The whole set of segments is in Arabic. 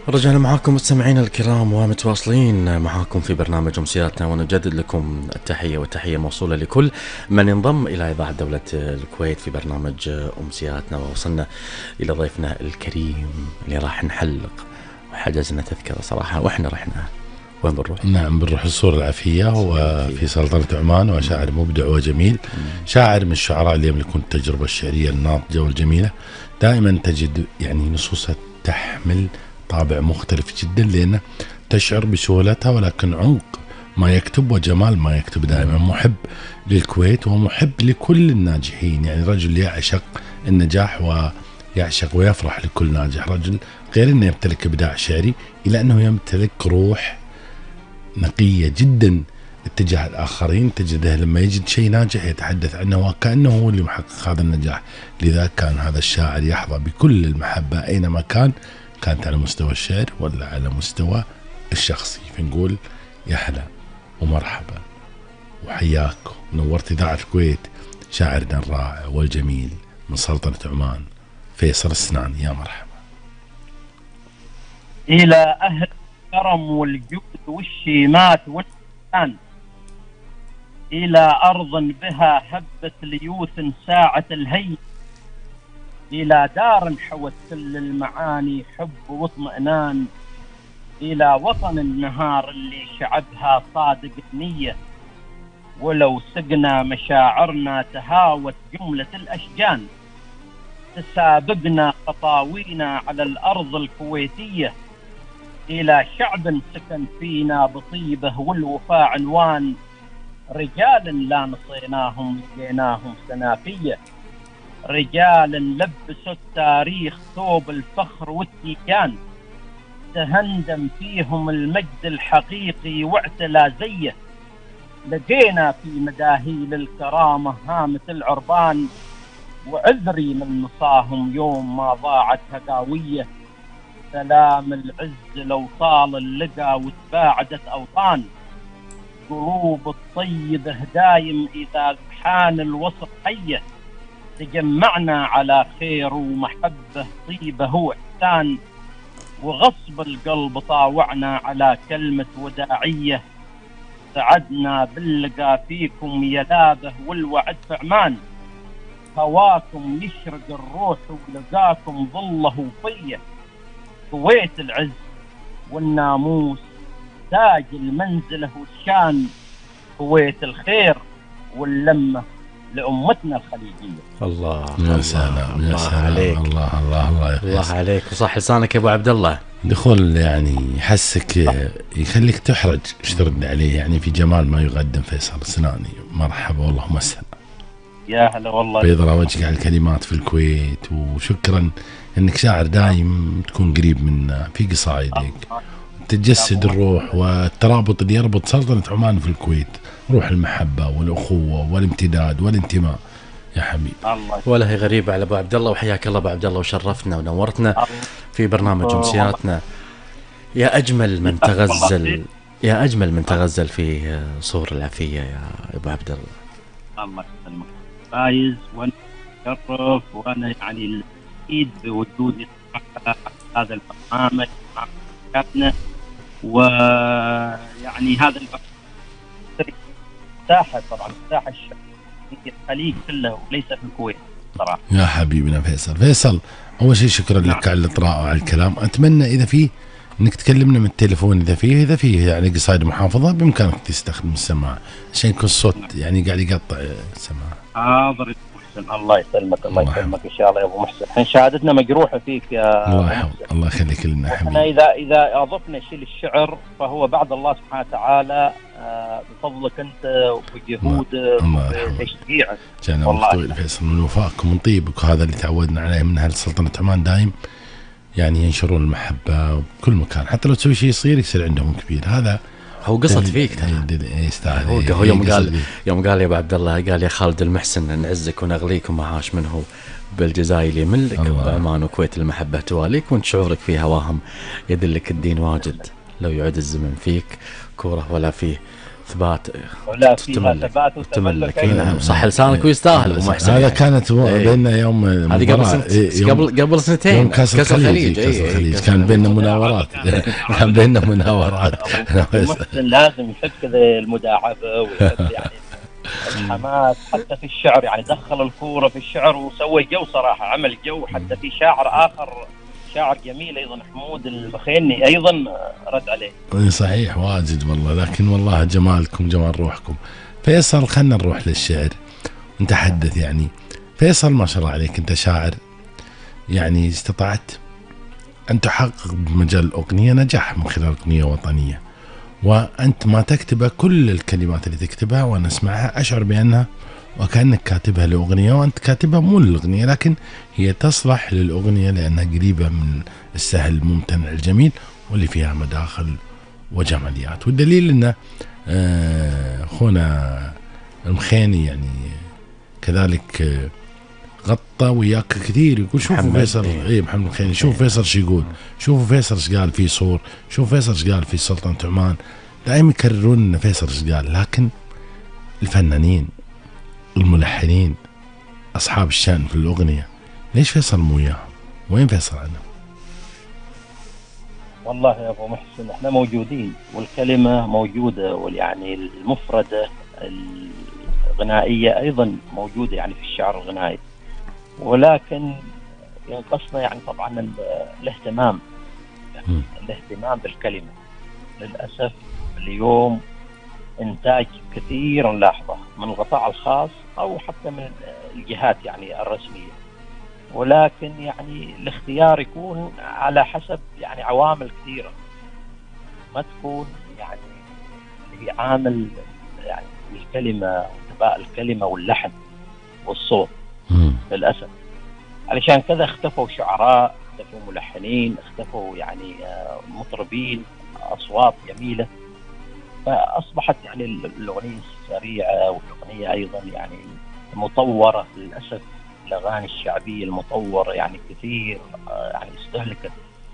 رجعنا معاكم مستمعينا الكرام ومتواصلين معاكم في برنامج أمسياتنا، ونجدد لكم التحية والتحية موصولة لكل من انضم إلى إذاعة دولة الكويت في برنامج أمسياتنا. ووصلنا إلى ضيفنا الكريم اللي راح نحلق وحجزنا تذكرة صراحة، وإحنا رحنا وين بنروح؟ نعم بنروح الصورة العافية وفي سلطنة عمان، وشاعر مبدع وجميل، شاعر من الشعراء اللي يملكون التجربة الشعرية الناضجة والجميلة. دائما تجد يعني نصوصها تحمل طابع مختلف جدا، لأنه تشعر بسهولتها ولكن عمق ما يكتب وجمال ما يكتب. دائما محب للكويت ومحب لكل الناجحين، يعني رجل يعشق النجاح ويعشق ويفرح لكل ناجح. رجل غير أنه يمتلك إبداع شعري، إلا أنه يمتلك روح نقية جدا اتجاه الآخرين. تجده لما يجد شيء ناجح يتحدث عنه وكأنه هو اللي محقق هذا النجاح. لذا كان هذا الشاعر يحظى بكل المحبة أينما كان، كانت على مستوى الشعر ولا على مستوى الشخصي. فنقول يا هلا ومرحبا وحياك ونورت إذاعة الكويت شاعرنا الرائع والجميل من سلطنة عمان فيصل السناني. يا مرحبا. إلى أهل الكرم والجود والشيمات والإحسان، إلى أرض بها هبت ليوث ساعة الهي، إلى دار حوت كل المعاني حب واطمئنان، إلى وطن النهار اللي شعبها صادق النية، ولو سقنا مشاعرنا تهاوت جملة الأشجان، تسابقنا خطاوينا على الأرض الكويتية، إلى شعب سكن فينا بطيبه والوفاء عنوان، رجال لا نصيناهم لقيناهم سنافية، رجال لبسوا التاريخ ثوب الفخر والتيجان، تهندم فيهم المجد الحقيقي واعتلى زيه، لقينا في مداهيل الكرامة هامة العربان، وعذري من نصاهم يوم ما ضاعت هقاوية، سلام العز لو طال اللقى وتباعدت أوطان، قلوب الطيبة دايم إذا حان الوصف حية، تجمعنا على خير ومحبة طيبة وإحسان، وغصب القلب طاوعنا على كلمة وداعية، سعدنا باللقى فيكم يا لابه والوعد في عمان، هواكم يشرق الروح ولقاكم ظله فيه، كويت العز والناموس تاج المنزله والشان، كويت الخير واللمة لأمتنا الخليجية. الله يا سلام يا سلام عليك. الله الله الله الله عليك وصح لسانك يا أبو عبد الله. دخول يعني يحسك يخليك تحرج ايش ترد عليه، يعني في جمال ما يقدم فيصل السناني. مرحبا والله مسهلا. يا هلا والله. بيضرى وجهك على الكلمات في الكويت، وشكرا انك شاعر دايم تكون قريب منا في قصايدك، تجسد الروح والترابط اللي يربط سلطنة عمان في الكويت، روح المحبة والأخوة والامتداد والانتماء يا حبيبي. ولا هي غريبة على أبو عبد الله، وحياك الله أبو عبد الله وشرفتنا ونورتنا في برنامج أمسياتنا. يا أجمل من تغزل، يا أجمل من تغزل في صور العافية يا أبو عبد الله. الله يسلمك فايز، وأنا أشرف وأنا يعني سعيد بوجودي هذا البرنامج مع حياتنا، ويعني هذا البرنامج ساحة طبعا ساحة في الخليج كله وليس في الكويت صراحة. يا حبيبنا فيصل أول شيء شكرا لك على الإطراء وعلى الكلام. أتمنى إذا فيه إنك تكلمنا من التليفون، إذا فيه يعني قصائد محافظة بإمكانك تستخدم السماعة عشان يكون الصوت يعني قاعد يقطع السماعة. حاضر يا محسن، الله يسلمك الله يسلمك إن شاء الله يا أبو محسن. الحين شهادتنا مجروحة فيك يا أبو محسن. الله يخليك لنا يا حبيبي. إذا أضفنا شيء للشعر فهو بعد الله سبحانه وتعالى بفضلك أنت وبجهودك وبتشجيعك. جانا مفتوح فيصل من وفائكم ومن طيبك، وهذا اللي تعودنا عليه من أهل سلطنة عمان، دايم يعني ينشرون المحبة بكل مكان، حتى لو تسوي شيء يصير يصير عندهم كبير. هذا هو قصد فيك يستاهل. هو يوم قال يا ابو عبد الله، قال يا خالد المحسن نعزك ونغليك وما عاش منه بالجزائر يملك، وبعمان وكويت المحبة تواليك، وانت شعورك في هواهم يدلك الدين واجد، لو يعد الزمن فيك كوره ولا فيه ثبات ولا فيها ثبات تملك. وتملك. نعم صح، لسانك ويستاهل ابو محسن. هذا كانت بيننا يوم هذه قبل سنتين يوم كاس الخليج. كاس الخليج كان بيننا مناورات. كان بيننا مناورات. محسن لازم يحب كذا المداعبه ويحب يعني الحماس حتى في الشعر، يعني دخل الكوره في الشعر وسوى جو صراحه، عمل جو. حتى في شاعر اخر، شاعر جميل ايضا، حمود البخيني، ايضا رد عليه. صحيح واجد والله، لكن والله جمالكم جمال روحكم. فيصل خلنا نروح للشعر نتحدث. يعني فيصل ما شاء الله عليك، انت شاعر يعني استطعت ان تحقق بمجال الاغنيه نجاح من خلال اغنيه وطنيه، وانت ما تكتبه، كل الكلمات اللي تكتبها وانا اسمعها اشعر بانها وكأنك كاتبها لأغنية، وأنت كاتبها مو للأغنية لكن هي تصلح للأغنية لأنها قريبة من السهل الممتنع الجميل واللي فيها مداخل وجماليات. والدليل أن أخونا المخيني يعني كذلك غطى وياك كثير، يقول شوفوا فيصل محمد المخيني، شوف فيصل شو يقول، شوفوا فيصل ايش قال في صور، شوف فيصل ايش قال في سلطنة عمان. دائما يكررون ان فيصل ايش قال، لكن الفنانين الملحنين أصحاب الشأن في الأغنية ليش فيصل مو وياهم؟ وين فيصل عنهم؟ والله يا أبو محسن احنا موجودين والكلمة موجودة، ويعني المفردة الغنائية أيضا موجودة يعني في الشعر الغنائي، ولكن ينقصنا يعني طبعا الاهتمام بالكلمة. للأسف اليوم إنتاج كثير نلاحظه من القطاع الخاص أو حتى من الجهات يعني الرسمية، ولكن يعني الاختيار يكون على حسب يعني عوامل كثيرة، ما تكون يعني اللي هي عامل يعني الكلمة وانتباء الكلمة واللحن والصوت. للأسف علشان كذا اختفوا شعراء، اختفوا ملحنين، اختفوا يعني مطربين أصوات جميلة، فأصبحت يعني الأغنية السريعة والأغنية أيضا يعني مطورة. للأسف الأغاني الشعبية المطورة يعني كثير يعني استهلكت.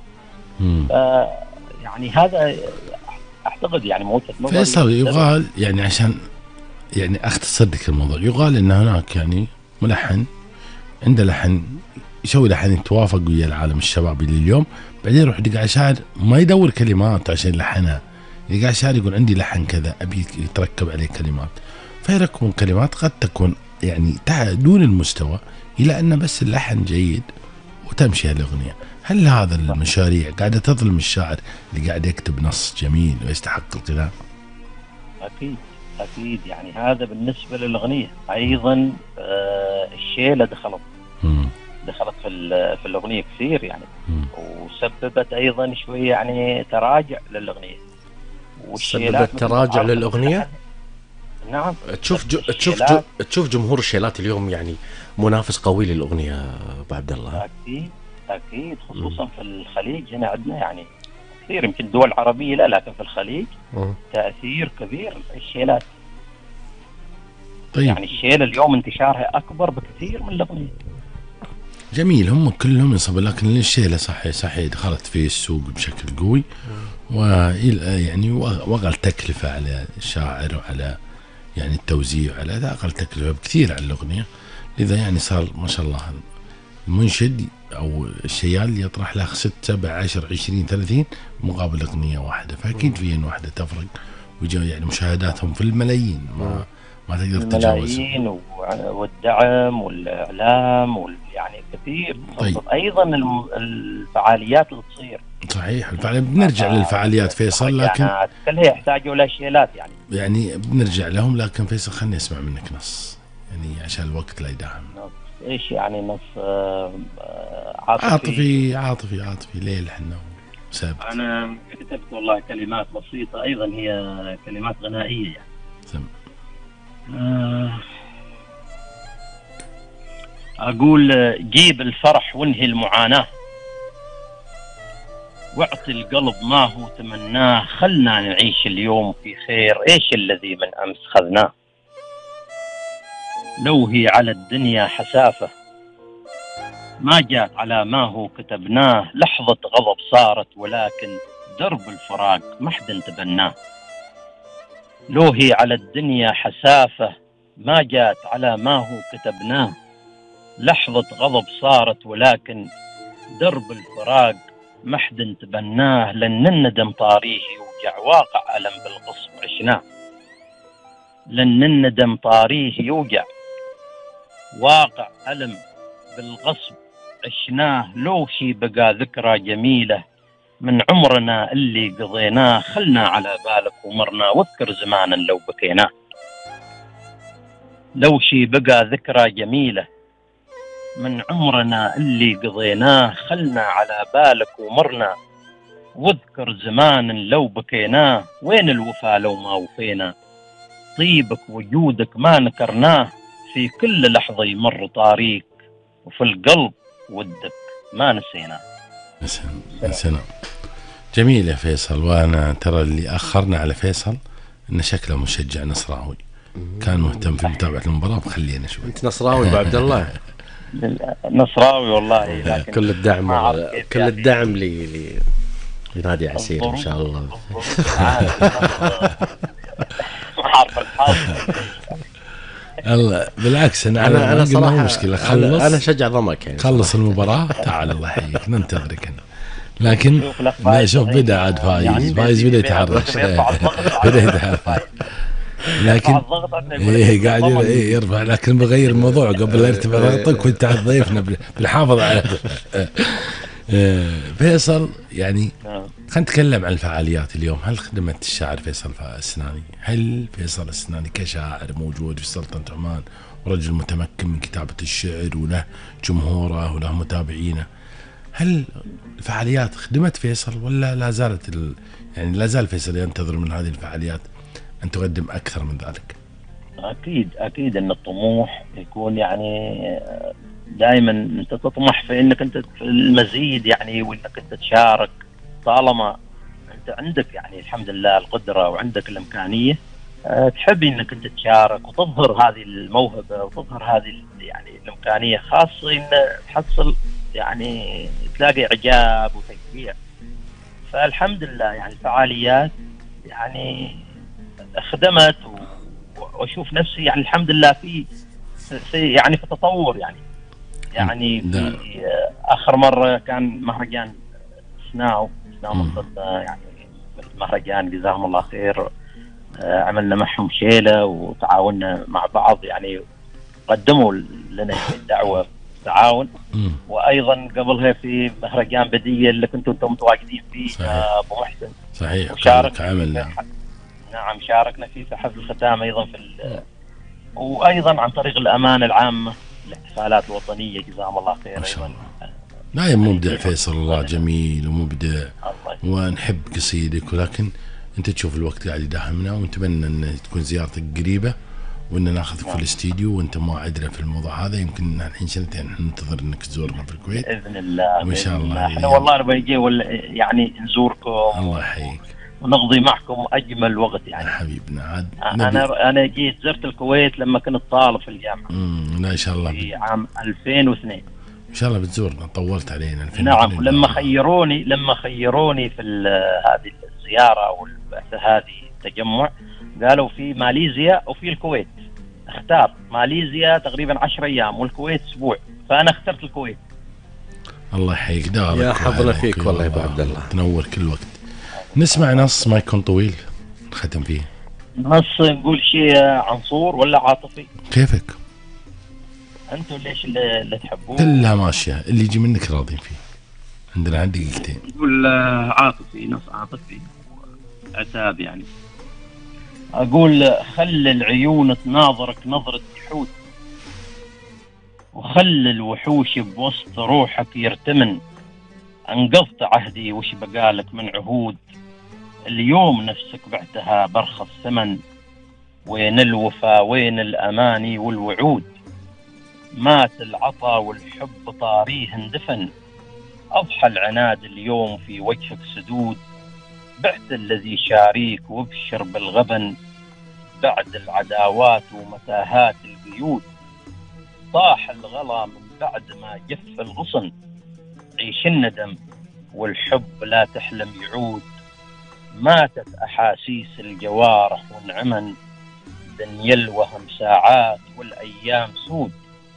يعني هذا أعتقد يعني موجة نظر فيصل يقال يعني عشان يعني أختصر لك الموضوع، يقال إن هناك يعني ملحن عنده لحن يسوي لحن يتوافق ويا العالم الشبابي لليوم، بعدين يروح يدق على شاعر ما يدور كلمات عشان يلحنها، يلقى شاعر يقول عندي لحن كذا أبي يتركب عليه كلمات، فيركبون كلمات قد تكون يعني دون المستوى إلى أن بس اللحن جيد وتمشي الأغنية. هل هذا المشاريع قاعدة تظلم الشاعر اللي قاعد يكتب نص جميل ويستحق الغناء؟ أكيد يعني هذا بالنسبة للأغنية. أيضا الشيلة دخلت في الأغنية كثير يعني، وسببت أيضا شوي يعني تراجع للأغنية. سببت تراجع للأغنية. نعم. تشوف جمهور الشيلات اليوم يعني منافس قوي للأغنية أبو عبد الله؟ أكيد خصوصا في الخليج هنا عندنا يعني كثير، يمكن الدول العربية لا، لكن في الخليج تأثير كبير الشيلات. طيب. يعني الشيلة اليوم انتشارها أكبر بكثير من الأغنية. جميل، هم كلهم ينصبوا، لكن الشيلة صحيح دخلت في السوق بشكل قوي، يعني وأقل تكلفة على الشاعر وعلى يعني التوزيع، على أقل تكلفة بكثير على الأغنية. لذا يعني صار ما شاء الله المنشد أو الشيال يطرح له 6 7 10 20 30 مقابل أغنية واحدة، فأكيد في واحدة تفرق ويجوا يعني مشاهداتهم في الملايين، ما تقدر تتجاوز. الملايين والدعم والإعلام يعني كثير. طيب. أيضا الفعاليات اللي تصير. صحيح الفعاليات، بنرجع للفعاليات فيصل، لكن كلها يحتاجوا لها شيلات يعني بنرجع لهم. لكن فيصل خلني أسمع منك نص يعني عشان الوقت لا يداهم. إيش يعني نص عاطفي ليل حنا وسابت. أنا كتبت والله كلمات بسيطة، أيضا هي كلمات غنائية يعني. أقول جيب الفرح وانهي المعاناة، واعطي القلب ما هو تمناه، خلنا نعيش اليوم في خير، ايش الذي من أمس خذناه. لو هي على الدنيا حسافة ما جات على ما هو كتبناه، لحظة غضب صارت ولكن درب الفراق ما حد تبناه. لو هي على الدنيا حسافة ما جات على ما هو كتبناه. لحظة غضب صارت ولكن درب الفراق محد تبناه. لن الندم طاريه يوجع واقع ألم بالغصب عشناه. لن الندم طاريه يوجع واقع ألم بالغصب عشناه. لو شي بقى ذكرى جميلة من عمرنا اللي قضيناه. خلنا على بالك ومرنا واذكر زمانا لو بكيناه. لو شي بقى ذكرى جميلة من عمرنا اللي قضيناه. خلنا على بالك ومرنا واذكر زمانا لو بكيناه. وين الوفا لو ما وفينا؟ طيبك وجودك ما نكرناه. في كل لحظة يمر طاريك وفي القلب ودك ما نسيناه. سلام. جميل يا فيصل. وانا ترى اللي اخرنا على فيصل انه شكله مشجع نصراوي، كان مهتم في متابعة المباراة. بخلينا شوي. انت نصراوي ابو عبد الله؟ نصراوي والله، لكن كل الدعم كل يعني الدعم لنادي عسير ان شاء الله. ما اعرف الحظ. الله بالعكس، انا صراحه مشكله. انا شجع ضمك يعني. خلص المباراة تعال الله يحييك ننتظرك انا. لكن لا شوف بدا عاد فايز يعني فايز بدا يتحرش بدا يتحرش لكن قاعد يرفع. لكن بغير الموضوع قبل لا يرتفع ضغطك وانت ضيفنا بنحافظ على فيصل. يعني خلينا نتكلم عن الفعاليات اليوم. هل خدمت الشاعر فيصل السناني؟ هل فيصل السناني كشاعر موجود في سلطنة عمان ورجل متمكن من كتابة الشعر وله جمهوره وله متابعينه، هل الفعاليات خدمت فيصل ولا لا زالت يعني لا زال فيصل ينتظر من هذه الفعاليات أن تقدم أكثر من ذلك؟ أكيد أن الطموح يكون يعني دائما أنت تطمح في أنك أنت في المزيد يعني، وأنك أنت تشارك طالما أنت عندك يعني الحمد لله القدرة وعندك الإمكانية. تحب أنك أنت تشارك وتظهر هذه الموهبة وتظهر هذه يعني الإمكانية، خاصة أن تحصل يعني تلاقي إعجاب وتشجيع. فالحمد لله يعني الفعاليات يعني خدمت، واشوف نفسي يعني الحمد لله في يعني في تطور يعني في اخر مره كان مهرجان سناو مصدى يعني المهرجان جزاهم الله خير. عملنا معهم شيله وتعاوننا مع بعض يعني، قدموا لنا الدعوه تعاون. وايضا قبلها في مهرجان بديه اللي كنتم انتم متواجدين فيه ابو محسن. صحيح. وشارك عملنا نعم شاركنا فيه في حفل الختام ايضا وايضا عن طريق الامانه العامه الاحتفالات الوطنيه جزاهم الله خير. ما شاء الله دايم مبدع فيصل، الله جميل ومبدع ونحب قصيدك. ولكن انت تشوف الوقت قاعد يداهمنا ونتمنى ان تكون زيارتك قريبه وان ناخذك في الاستديو وانت موعدنا في الموضوع هذا. يمكن الحين سنتين ننتظر انك تزورنا في الكويت باذن الله. وان شاء الله احنا والله نبغى نجي يعني نزوركم. الله يحييك ونقضي معكم اجمل وقت يعني حبيبنا. عاد انا جيت زرت الكويت لما كنت طالب في الجامعه. لا ان شاء الله في عام 2002 ان شاء الله بتزورنا. طولت علينا 2002. نعم. لما خيروني في هذه الزياره او هذه التجمع قالوا في ماليزيا وفي الكويت. اختار ماليزيا تقريبا 10 ايام والكويت اسبوع، فانا اخترت الكويت. الله يحييك دارك يا حظنا فيك والله يا ابو عبد الله. تنور كل وقت. نسمع نص ما يكون طويل نختم فيه. نص نقول شيء عنصور ولا عاطفي؟ كيفك انتم ليش اللي تحبوه؟ كلها ماشيه اللي يجي منك راضين فيه. عندنا دقيقتين. نقول عاطفي، نص عاطفي عتاب يعني. اقول خل العيون تناظرك نظرة جحود، وخل الوحوش بوسط روحك يرتمن. انقضت عهدي وش بقالك من عهود، اليوم نفسك بعتها برخص ثمن. وين الوفا وين الاماني والوعود، مات العطا والحب طاريه اندفن. اضحى العناد اليوم في وجهك سدود، بعت الذي شاريك وابشر بالغبن. بعد العداوات ومتاهات القيود، طاح الغلا من بعد ما جف الغصن. عيش الندم والحب لا تحلم يعود، ماتت أحاسيس الجوارح وانعمن، دنيا الوهم ساعات والأيام سود.